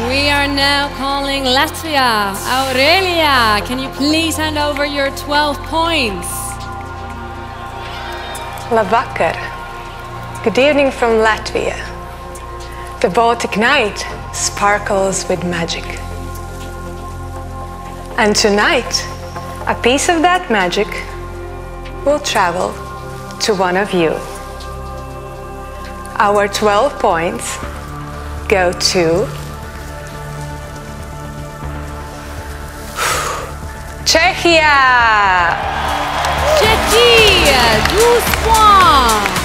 We are now calling Latvia. Aurelia, can you please hand over your 12 points? Labvakar. Good evening from Latvia. The Baltic night sparkles with magic. And tonight, a piece of that magic will travel to one of you. Our 12 points go to Czechia! Czechia, 12 points.